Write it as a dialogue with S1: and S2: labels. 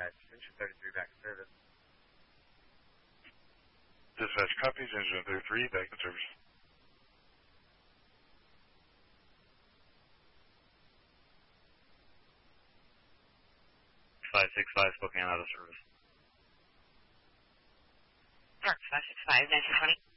S1: Engine 33 back in service.
S2: Dispatch copies, Engine 33 back in service.
S3: 565 Spokane out of service.
S4: Mark 565, 1920.